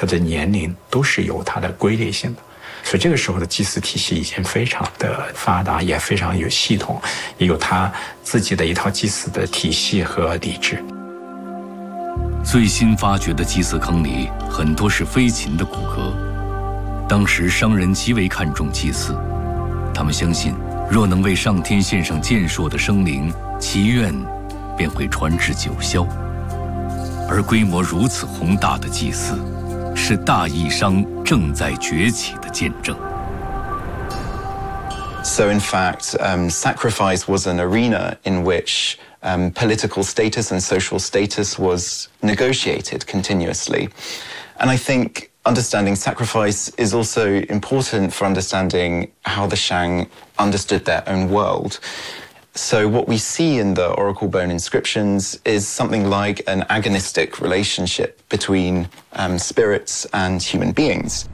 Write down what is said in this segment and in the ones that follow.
它的年龄都是有它的规律性的。所以这个时候的祭祀体系已经非常的发达，也非常有系统，也有它自己的一套祭祀的体系和礼制。 最新发掘的祭祀坑里很多是飞禽的骨骼。当时商人极为看重祭祀，他们相信，若能为上天献上健硕的生灵，其愿便会传至九霄。而规模如此宏大的祭祀，是大义商正在崛起的见证。 So in fact, sacrifice was an arena in which political status and social status was negotiated continuously. And I think understanding sacrifice is also important for understanding how the Shang understood their own world. So what we see in the oracle bone inscriptions is something like an agonistic relationship between spirits and human beings.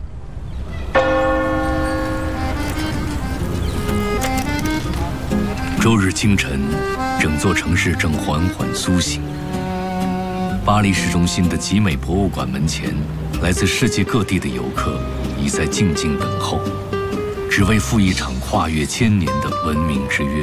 周日清晨，整座城市正缓缓苏醒。巴黎市中心的集美博物馆门前，来自世界各地的游客已在静静等候，只为赴一场跨越千年的文明之约。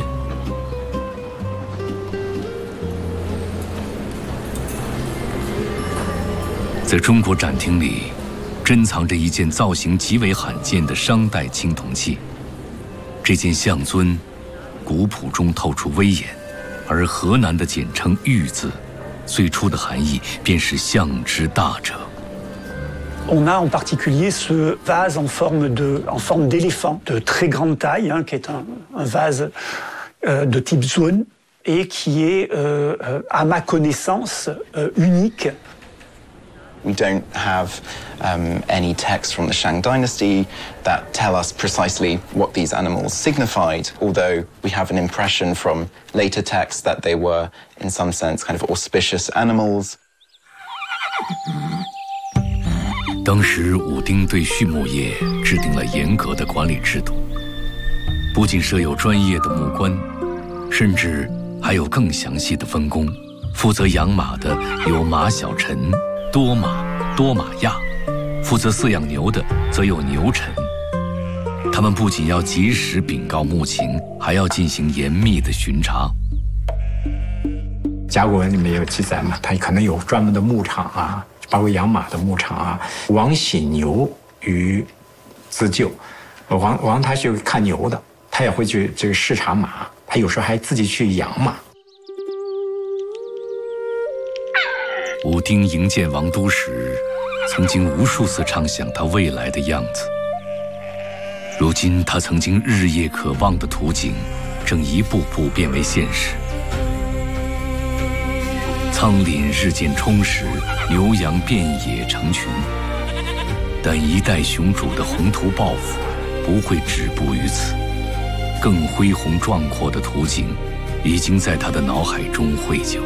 在中国展厅里，珍藏着一件造型极为罕见的商代青铜器。这件象尊，古朴中透出威严，而河南的简称玉字，最初的含义便是象之大者。 On a en particulier ce vase en forme d'éléphant de très grande taille, qui est un vase de type zone et qui est, à ma connaissance, unique. We don't have any texts from the Shang dynasty that tell us precisely what these animals signified, although we have an impression from later texts that they were, in some sense, kind of auspicious animals. 当时武丁对畜牧业制定了严格的管理制度，不仅设有专业的牧官，甚至还有更详细的分工。负责养马的有马小臣、多马、多马亚，负责饲养牛的则有牛臣。他们不仅要及时禀告牧情，还要进行严密的巡查。 甲骨文里面有记载嘛，它可能有专门的牧场啊，包括养马的牧场啊。王喜牛于自救，王他去看牛的，他也会去这个视察马，他有时候还自己去养马。 武丁营建王都时，曾经无数次畅想他未来的样子。如今，他曾经日夜渴望的图景，正一步步变为现实。仓廪日渐充实，牛羊遍野成群。但一代雄主的宏图抱负不会止步于此，更恢宏壮阔的图景已经在他的脑海中绘就。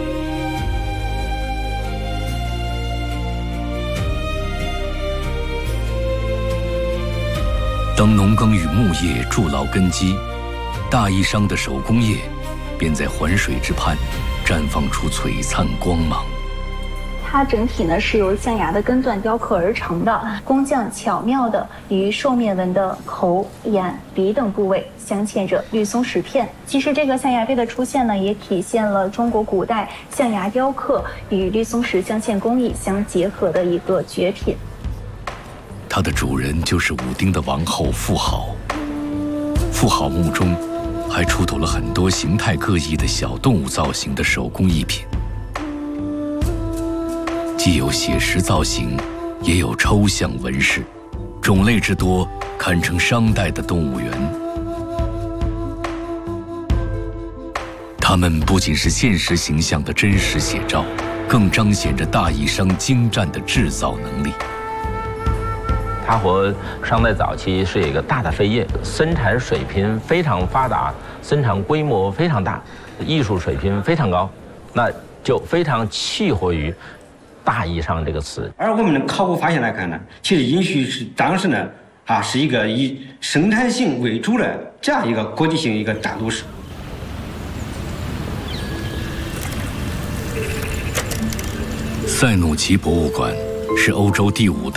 当农耕与牧业筑牢根基，大义商的手工业便在环水之畔绽放出璀璨光芒。 它整体呢是由象牙的根段雕刻而成的，工匠巧妙地与兽面纹的口、眼、鼻等部位镶嵌着绿松石片。其实这个象牙杯的出现呢，也体现了中国古代象牙雕刻与绿松石镶嵌工艺相结合的一个绝品。 它的主人就是武丁的王后妇好。妇好墓中还出土了很多形态各异的小动物造型的手工艺品，既有写实造型，也有抽象纹饰，种类之多，堪称商代的动物园。它们不仅是现实形象的真实写照，更彰显着大义商精湛的制造能力。 它和商代早期是一个大的飞跃，生产水平非常发达，生产规模非常大，艺术水平非常高，那就非常契合于大义商这个词。 而我们的考古发现来看呢，其实殷墟是当时呢是一个以生产性为主的这样一个国际性一个大都市。 塞努奇博物馆是欧洲第5大